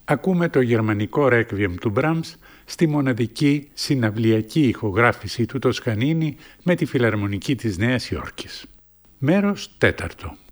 ακούμε το γερμανικό Requiem του Μπραμς στη μοναδική συναυλιακή ηχογράφηση του Τοσκανίνη με τη Φιλαρμονική της Νέας Υόρκης. Μέρος τέταρτο.